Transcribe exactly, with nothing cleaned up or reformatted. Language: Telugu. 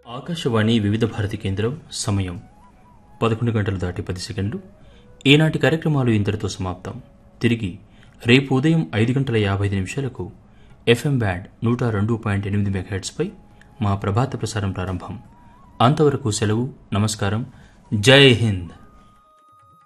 ఆకాశవాణి వివిధ భారతి కేంద్రం. సమయం పదకొండు గంటలు దాటి పది సెకండ్లు. ఈనాటి కార్యక్రమాలు ఇంతటితో సమాప్తం. తిరిగి రేపు ఉదయం ఐదు గంటల యాభై ఐదు నిమిషాలకు ఎఫ్ఎం బ్యాండ్ నూట రెండు పాయింట్ ఎనిమిది మెగాహెర్ట్స్పై మా ప్రభాత ప్రసారం ప్రారంభం. అంతవరకు సెలవు. నమస్కారం. జై హింద్.